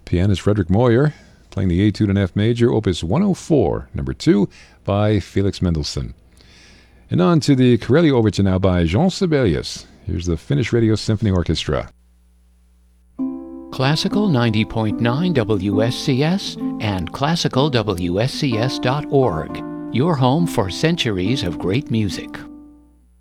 Pianist Frederick Moyer playing the Etude in F major, Opus 104, number 2, by Felix Mendelssohn. And on to the Corelli Overture now by Jean Sibelius. Here's the Finnish Radio Symphony Orchestra. Classical 90.9 WSCS and classicalwscs.org. Your home for centuries of great music.